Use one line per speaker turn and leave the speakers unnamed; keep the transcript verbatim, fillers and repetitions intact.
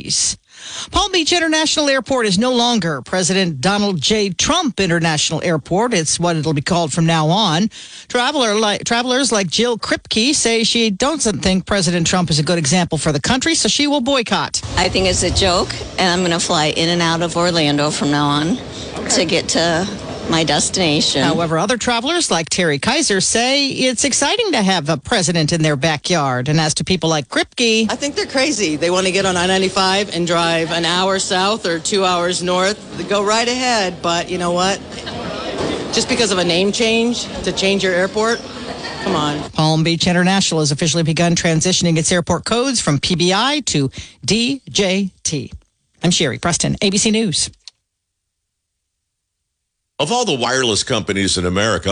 fees. Palm Beach International Airport is no longer President Donald J. Trump International Airport. It's what it'll be called from now on. Traveler like, travelers like Jill Kripke say she doesn't think President Trump is a good example for the country, so she will boycott.
I think it's a joke, and I'm going to fly in and out of Orlando from now on to get to my destination.
However, other travelers like Terry Kaiser say it's exciting to have a president in their backyard. And as to people like Kripke,
I think they're crazy. They want to get on I ninety-five and drive an hour south or two hours north. They go right ahead, but you know what? Just because of a name change to change your airport, come on.
Palm Beach International has officially begun transitioning its airport codes from P B I to D J T. I'm Sherry Preston, A B C News.
Of all the wireless companies in America,